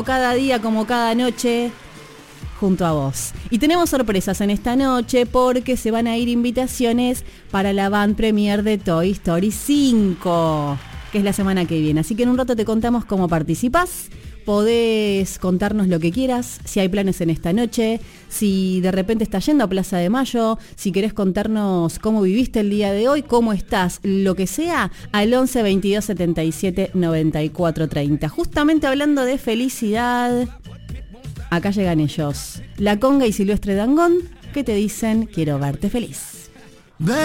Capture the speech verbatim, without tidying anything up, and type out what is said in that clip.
cada día como cada noche junto a vos. Y tenemos sorpresas en esta noche porque se van a ir invitaciones para la Van Premier de Toy Story cinco, que es la semana que viene. Así que en un rato te contamos cómo participás. Podés contarnos lo que quieras, si hay planes en esta noche, si de repente estás yendo a Plaza de Mayo, si querés contarnos cómo viviste el día de hoy, cómo estás, lo que sea, al once veintidós setenta y siete noventa y cuatro treinta. Justamente hablando de felicidad, acá llegan ellos, La Conga y Silvestre Dangond, que te dicen quiero verte feliz.